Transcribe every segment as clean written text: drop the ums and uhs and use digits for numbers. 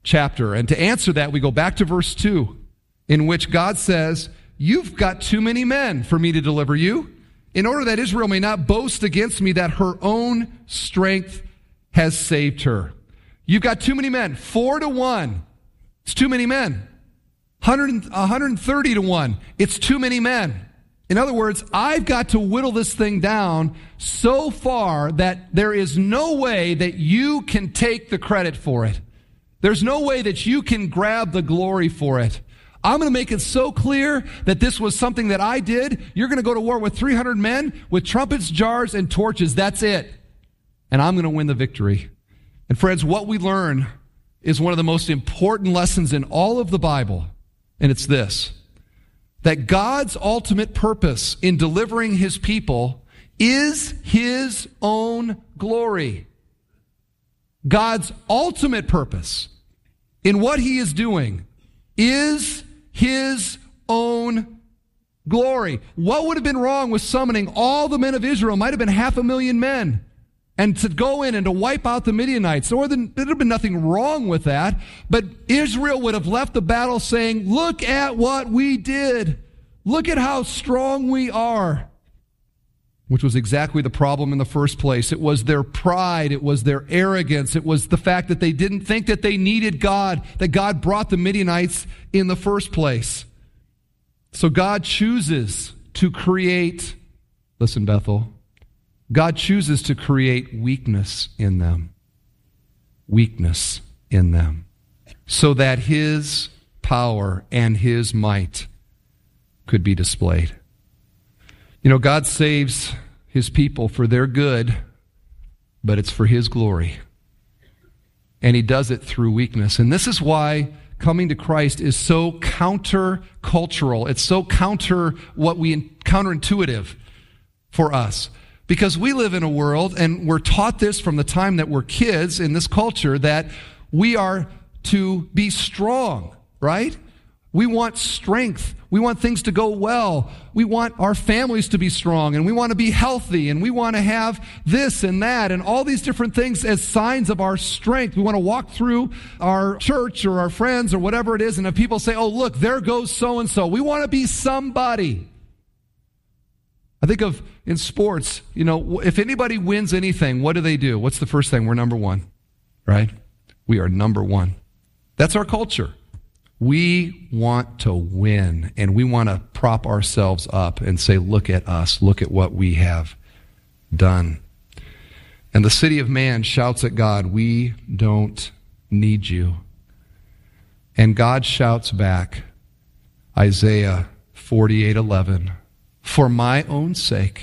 chapter. And to answer that, we go back to verse 2, in which God says, "You've got too many men for me to deliver you, in order that Israel may not boast against me that her own strength has saved her." You've got too many men. 4-1. It's too many men. 130-1. It's too many men. In other words, I've got to whittle this thing down so far that there is no way that you can take the credit for it. There's no way that you can grab the glory for it. I'm going to make it so clear that this was something that I did. You're going to go to war with 300 men with trumpets, jars, and torches. That's it. And I'm going to win the victory. And friends, what we learn is one of the most important lessons in all of the Bible. And it's this: that God's ultimate purpose in delivering his people is his own glory. God's ultimate purpose in what he is doing is his own glory. What would have been wrong with summoning all the men of Israel? Might have been 500,000 men, and to go in and to wipe out the Midianites. There'd have been nothing wrong with that. But Israel would have left the battle saying, "Look at what we did. Look at how strong we are." Which was exactly the problem in the first place. It was their pride. It was their arrogance. It was the fact that they didn't think that they needed God, that God brought the Midianites in the first place. So God chooses to create, listen, Bethel, God chooses to create weakness in them. Weakness in them. So that his power and his might could be displayed. You know, God saves his people for their good, but it's for his glory. And he does it through weakness. And this is why coming to Christ is so counter-cultural. It's so counterintuitive for us. Because we live in a world, and we're taught this from the time that we're kids in this culture, that we are to be strong, right? We want strength. We want things to go well. We want our families to be strong, and we want to be healthy, and we want to have this and that and all these different things as signs of our strength. We want to walk through our church or our friends or whatever it is, and if people say, "Oh, look, there goes so-and-so," we want to be somebody. I think of in sports, you know, if anybody wins anything, what do? What's the first thing? We're number one, right? We are number one. That's our culture. We want to win, and we want to prop ourselves up and say, "Look at us, look at what we have done." And the city of man shouts at God, "We don't need you." And God shouts back, Isaiah 48:11, for my own sake,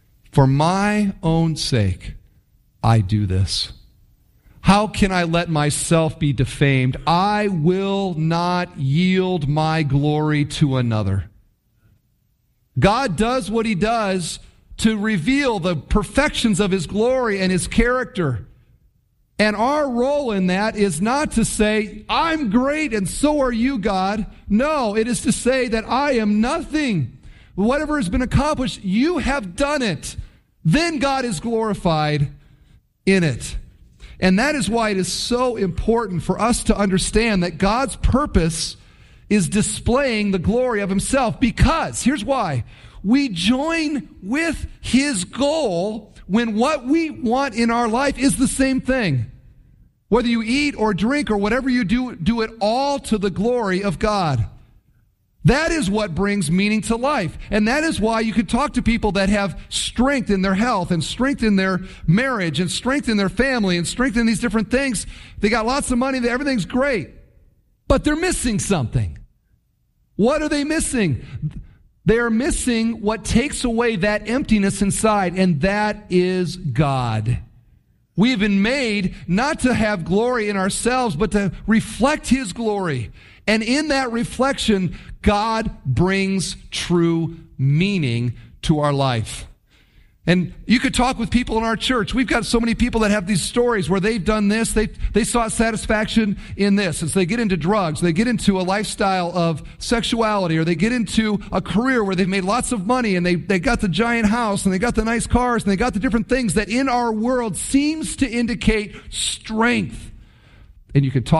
I do this. How can I let myself be defamed? I will not yield my glory to another. God does what he does to reveal the perfections of his glory and his character. And our role in that is not to say, "I'm great and so are you, God." No, it is to say that I am nothing. Whatever has been accomplished, you have done it. Then God is glorified in it. And that is why it is so important for us to understand that God's purpose is displaying the glory of himself. Because, here's why, we join with his goal when what we want in our life is the same thing. Whether you eat or drink or whatever you do, do it all to the glory of God. That is what brings meaning to life. And that is why you could talk to people that have strength in their health and strength in their marriage and strength in their family and strength in these different things. They got lots of money, everything's great. But they're missing something. What are they missing? They are missing what takes away that emptiness inside, and that is God. We have been made not to have glory in ourselves, but to reflect his glory. And in that reflection, God brings true meaning to our life. And you could talk with people in our church. We've got so many people that have these stories where they've done this. They sought satisfaction in this. And so they get into drugs. They get into a lifestyle of sexuality, or they get into a career where they've made lots of money and they got the giant house and they got the nice cars and they got the different things that in our world seems to indicate strength. And you can talk